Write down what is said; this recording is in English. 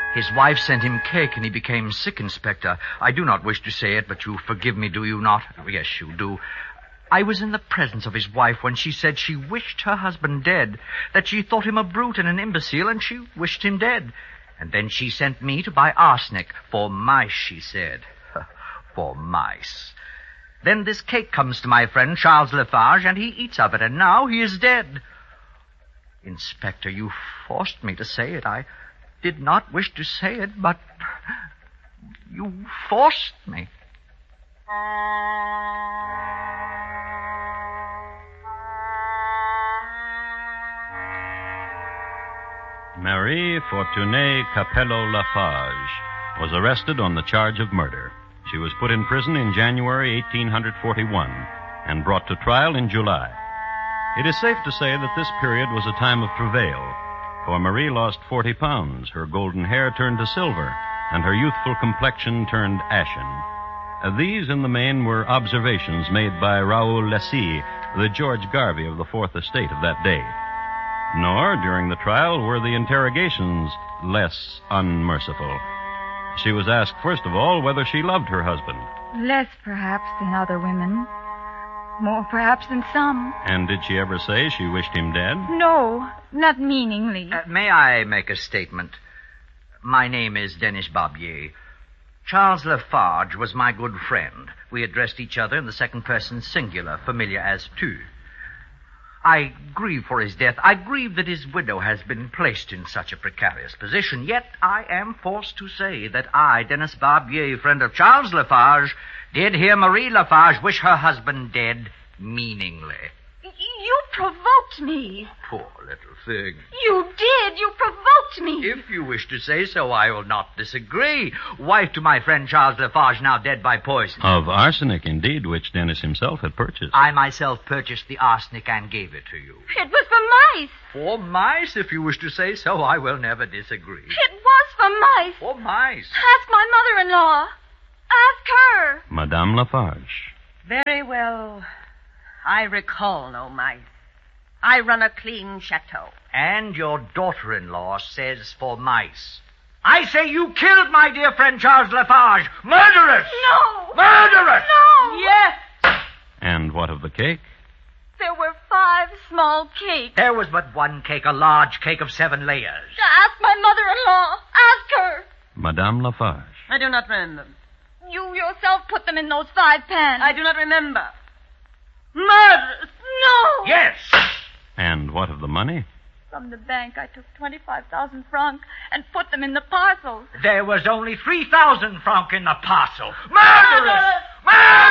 His wife sent him cake, and he became sick, Inspector. I do not wish to say it, but you forgive me, do you not? Yes, you do. I was in the presence of his wife when she said she wished her husband dead, that she thought him a brute and an imbecile, and she wished him dead. And then she sent me to buy arsenic. For mice, she said. For mice. Then this cake comes to my friend Charles Lafarge, and he eats of it, and now he is dead. Inspector, you forced me to say it. I did not wish to say it, but you forced me. Marie Fortunée Capello Lafarge was arrested on the charge of murder. She was put in prison in January 1841 and brought to trial in July. It is safe to say that this period was a time of travail, for Marie lost 40 pounds, her golden hair turned to silver, and her youthful complexion turned ashen. These, in the main, were observations made by Raoul Lessy, the George Garvey of the Fourth Estate of that day. Nor, during the trial, were the interrogations less unmerciful. She was asked, first of all, whether she loved her husband. Less, perhaps, than other women. More, perhaps, than some. And did she ever say she wished him dead? No, not meaningly. May I make a statement? My name is Denis Barbier. Charles Lafarge was my good friend. We addressed each other in the second person singular, familiar as tu. I grieve for his death. I grieve that his widow has been placed in such a precarious position. Yet I am forced to say that I, Denis Barbier, friend of Charles Lafarge, did hear Marie Lafarge wish her husband dead meaningly. You provoked me. Poor little thing. You did. You provoked me. If you wish to say so, I will not disagree. Wife to my friend Charles Lafarge, now dead by poison. Of arsenic, indeed, which Dennis himself had purchased. I myself purchased the arsenic and gave it to you. It was for mice. For mice, if you wish to say so, I will never disagree. It was for mice. For mice. Ask my mother-in-law. Ask her. Madame Lafarge. Very well. I recall no mice. I run a clean chateau. And your daughter-in-law says for mice. I say you killed my dear friend Charles Lafarge. Murderous! No! Murderous! No! Yes! And what of the cake? There were 5 small cakes. There was but one cake, a large cake of 7 layers. Ask my mother-in-law. Ask her. Madame Lafarge. I do not remember. You yourself put them in those 5 pans. I do not remember. Murderous! No! Yes! And what of the money? From the bank, I took 25,000 francs and put them in the parcels. There was only 3,000 francs in the parcel. Murderous! Murderous!